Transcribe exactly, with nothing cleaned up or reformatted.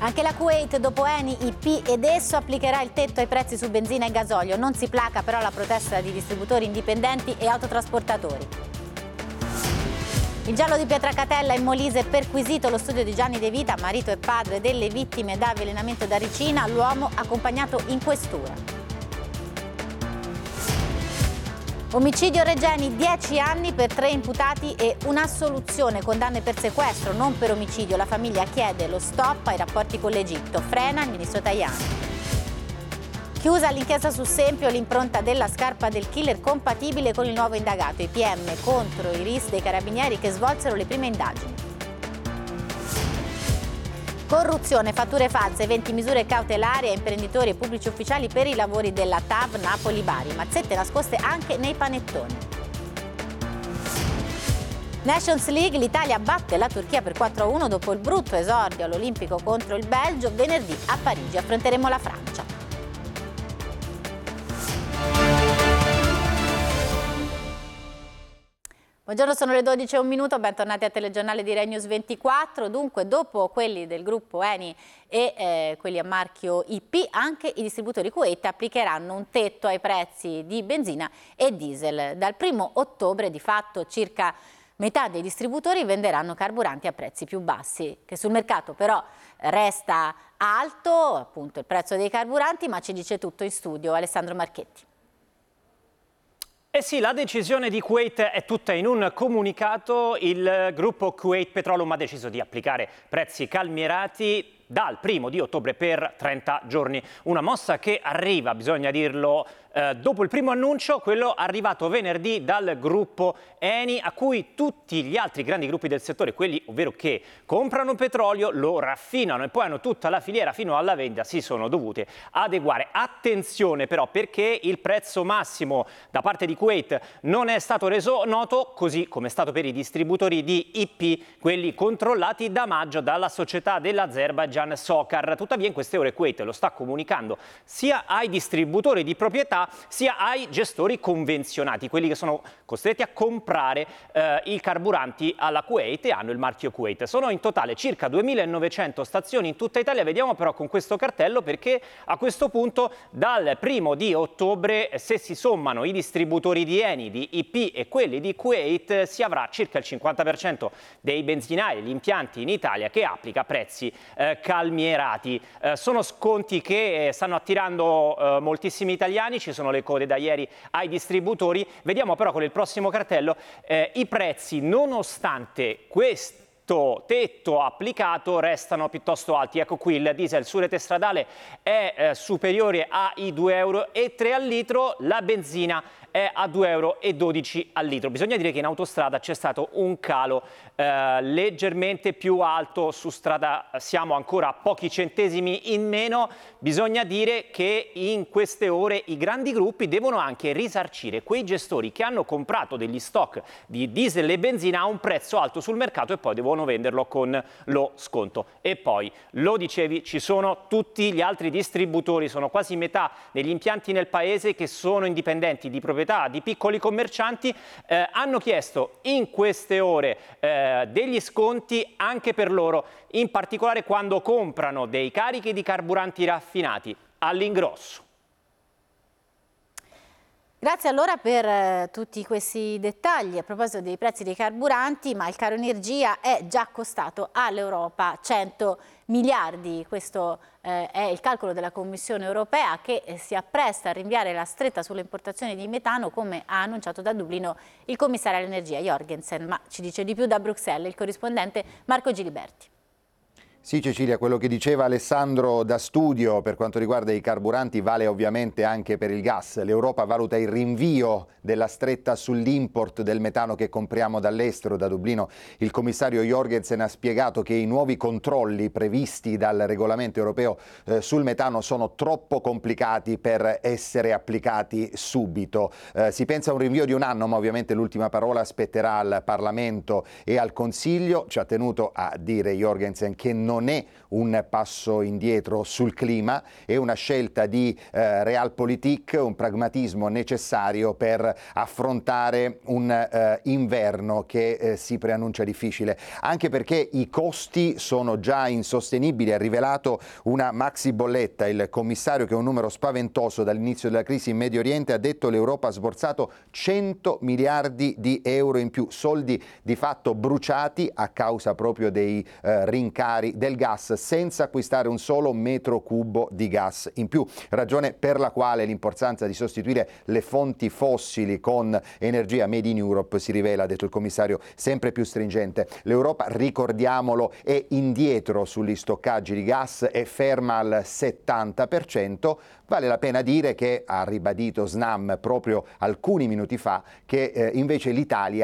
Anche la Kuwait, dopo Eni, I P ed esso, applicherà il tetto ai prezzi su benzina e gasolio. Non si placa però la protesta di distributori indipendenti e autotrasportatori. Il giallo di Pietracatella in Molise, perquisito lo studio di Gianni De Vita, marito e padre delle vittime da avvelenamento da ricina, l'uomo accompagnato in questura. Omicidio Regeni, dieci anni per tre imputati e un'assoluzione, condanne per sequestro, non per omicidio. La famiglia chiede lo stop ai rapporti con l'Egitto, frena il ministro Tajani. Chiusa l'inchiesta su Sempio, l'impronta della scarpa del killer compatibile con il nuovo indagato, i P M contro i R I S dei carabinieri che svolsero le prime indagini. Corruzione, fatture false, venti misure cautelari a imprenditori e pubblici ufficiali per i lavori della T A V Napoli-Bari, mazzette nascoste anche nei panettoni. Nations League, l'Italia batte la Turchia per quattro a uno dopo il brutto esordio all'Olimpico contro il Belgio. Venerdì a Parigi affronteremo la Francia. Buongiorno, sono le dodici e un minuto, bentornati a Telegiornale di Rai News ventiquattro. Dunque, dopo quelli del gruppo Eni e eh, quelli a marchio I P, anche i distributori Kuwait applicheranno un tetto ai prezzi di benzina e diesel. Dal primo ottobre, di fatto, circa metà dei distributori venderanno carburanti a prezzi più bassi, che sul mercato però resta alto, appunto, il prezzo dei carburanti, ma ci dice tutto in studio Alessandro Marchetti. Eh sì, la decisione di Kuwait è tutta in un comunicato. Il gruppo Kuwait Petroleum ha deciso di applicare prezzi calmierati dal primo di ottobre per trenta giorni. Una mossa che arriva, bisogna dirlo, eh, dopo il primo annuncio, quello arrivato venerdì dal gruppo Eni, a cui tutti gli altri grandi gruppi del settore, quelli ovvero che comprano petrolio, lo raffinano e poi hanno tutta la filiera fino alla vendita, si sono dovute adeguare. Attenzione però, perché il prezzo massimo da parte di Kuwait non è stato reso noto, così come è stato per i distributori di I P, quelli controllati da maggio dalla società dell'Azerbaijan Sokar. Tuttavia in queste ore Kuwait lo sta comunicando sia ai distributori di proprietà sia ai gestori convenzionati, quelli che sono costretti a comprare eh, i carburanti alla Kuwait e hanno il marchio Kuwait. Sono in totale circa duemilanovecento stazioni in tutta Italia. Vediamo però con questo cartello, perché a questo punto dal primo di ottobre, se si sommano i distributori di Eni, di I P e quelli di Kuwait, si avrà circa il cinquanta per cento dei benzinai e gli impianti in Italia che applica prezzi eh, calmierati. Eh, sono sconti che eh, stanno attirando eh, moltissimi italiani, ci sono le code da ieri ai distributori. Vediamo però con il prossimo cartello eh, i prezzi, nonostante questo tetto applicato, restano piuttosto alti. Ecco qui il diesel su rete stradale è eh, superiore ai due euro e tre al litro, la benzina è a due euro e dodici al litro. Bisogna dire che in autostrada c'è stato un calo eh, leggermente più alto, su strada siamo ancora a pochi centesimi in meno. Bisogna dire che in queste ore i grandi gruppi devono anche risarcire quei gestori che hanno comprato degli stock di diesel e benzina a un prezzo alto sul mercato e poi devono venderlo con lo sconto. E poi, lo dicevi, ci sono tutti gli altri distributori, sono quasi metà degli impianti nel paese che sono indipendenti di proprietà di piccoli commercianti, eh, hanno chiesto in queste ore eh, degli sconti anche per loro, in particolare quando comprano dei carichi di carburanti raffinati all'ingrosso. Grazie allora per eh, tutti questi dettagli. A proposito dei prezzi dei carburanti, ma il caro energia è già costato all'Europa cento miliardi. Questo eh, è il calcolo della Commissione europea, che eh, si appresta a rinviare la stretta sulle importazioni di metano, come ha annunciato da Dublino il commissario all'energia Jorgensen. Ma ci dice di più da Bruxelles il corrispondente Marco Giliberti. Sì, Cecilia, quello che diceva Alessandro da studio per quanto riguarda i carburanti vale ovviamente anche per il gas. L'Europa valuta il rinvio della stretta sull'import del metano che compriamo dall'estero. Da Dublino il commissario Jorgensen ha spiegato che i nuovi controlli previsti dal regolamento europeo eh, sul metano sono troppo complicati per essere applicati subito. Eh, si pensa a un rinvio di un anno, ma ovviamente l'ultima parola spetterà al Parlamento e al Consiglio. Ci ha tenuto a dire Jorgensen che non non è un passo indietro sul clima, è una scelta di eh, realpolitik, un pragmatismo necessario per affrontare un eh, inverno che eh, si preannuncia difficile, anche perché i costi sono già insostenibili. Ha rivelato una maxi bolletta il commissario, che è un numero spaventoso dall'inizio della crisi in Medio Oriente. Ha detto l'Europa ha sborsato cento miliardi di euro in più, soldi di fatto bruciati a causa proprio dei eh, rincari del gas, senza acquistare un solo metro cubo di gas in più, ragione per la quale l'importanza di sostituire le fonti fossili con energia made in Europe si rivela, ha detto il commissario, sempre più stringente. L'Europa, ricordiamolo, è indietro sugli stoccaggi di gas, è ferma al settanta per cento. Vale la pena dire che ha ribadito Snam proprio alcuni minuti fa che eh, invece l'Italia